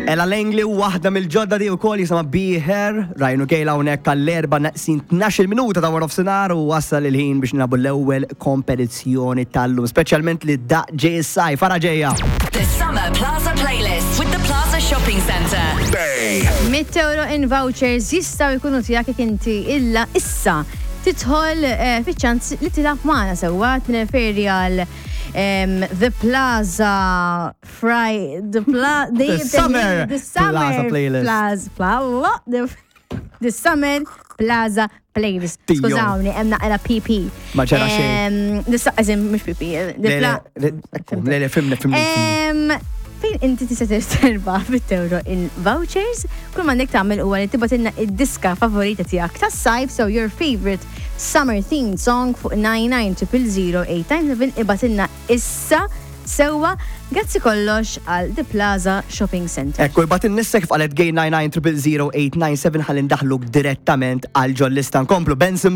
Ella Langley u waħda mill-ġodda di wkoll jisma' Be Here, rajnu kejla hawnhekk għall-erba' naqsin 12 minuta ta' War of Sinar u wassal il-ħin biex nabu l-ewwel kompetizzjoni tal-lum, speċjalment li daq JSI fara ġejja. The Summer Plaza Playlist with the Plaza Shopping Centre. €100 in vouchers jistaw jkunu tijak inti illa issa titħol fiċ-ċans li tilab maħna sewat nirreferi għal The Plaza The Summer Plaza Playlist. The Summer Plaza Playlist. Skużawni, emna għala PP. Maġġara xejn. Eżim, mux PP. Le, fimni. Fejn inti tista' terba €100 in vouchers, kull ma nek tagħmel huwa li tibatilna id-diska favorita tiegħek tas-sajf, so your favorite summer themed song fuq 99000897 ibatilna issa sewwa grazzi kollox għal The Plaza Shopping Center. Ekku, ibatin nissa kif qalet gej 99000897 ħalli ndaħluk direttament għal ġol lista nkomplu Benson